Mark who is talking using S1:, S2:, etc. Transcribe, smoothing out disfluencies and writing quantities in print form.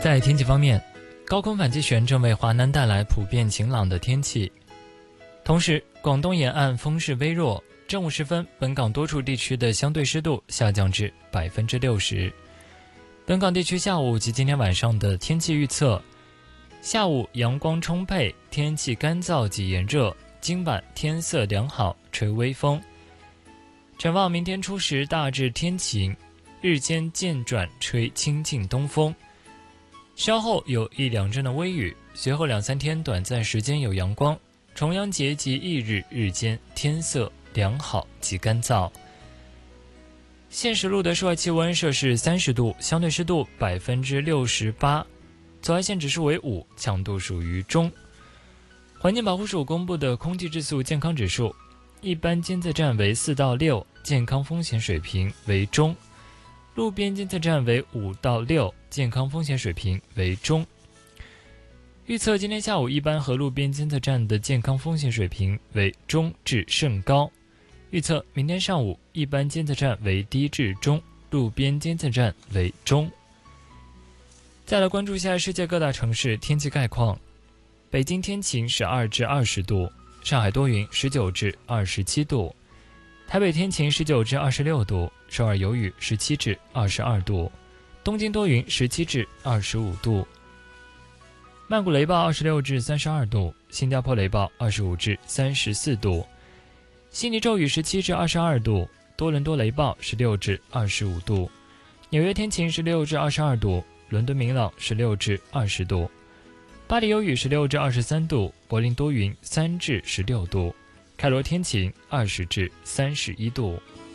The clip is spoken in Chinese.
S1: 在天气方面，高空反气旋正为华南带来普遍晴朗的天气，同时广东沿岸风势微弱。正午时分，本港多处地区的相对湿度下降至60%。本港地区下午及今天晚上的天气预测：下午阳光充沛，天气干燥及炎热，今晚天色良好，吹微风。展望明天初时大致天晴，日间渐转吹清劲东风，稍后有一两阵的微雨，随后2-3天短暂时间有阳光。重阳节及翌日日间天色良好及干燥。现时录得室外气温摄氏30度，相对湿度68%，紫外线指数为5，强度属于中。环境保护署公布的空气质素健康指数，一般监测站为4到6，健康风险水平为中；路边监测站为5到6，健康风险水平为中。预测今天下午一般和路边监测站的健康风险水平为中至甚高。预测明天上午一般监测站为低至中，路边监测站为中。再来关注一下世界各大城市天气概况。北京天晴12至20度，上海多云19至27度，台北天晴19至26度，首尔有雨17至22度，东京多云17至25度，曼谷雷暴26至32度，新加坡雷暴25至34度，悉尼骤雨17至22度，多伦多雷暴16至25度，纽约天晴16至22度，伦敦明朗16至20度，巴黎有雨16至23度，柏林多云3至16度，开罗天晴20至31度。